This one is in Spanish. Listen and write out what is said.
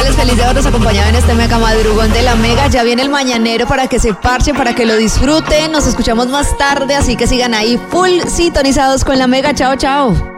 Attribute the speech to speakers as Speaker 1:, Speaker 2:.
Speaker 1: González, feliz de habernos acompañado en este mega madrugón de la Mega. Ya viene el mañanero para que se parchen, para que lo disfruten. Nos escuchamos más tarde, así que sigan ahí full sintonizados con la Mega. Chao, chao.